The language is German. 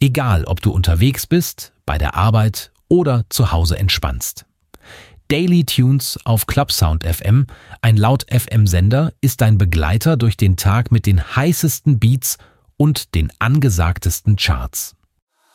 Egal, ob du unterwegs bist, bei der Arbeit oder zu Hause entspannst. Daily Tunes auf Clubsound FM, ein Laut-FM-Sender, ist dein Begleiter durch den Tag mit den heißesten Beats und den angesagtesten Charts.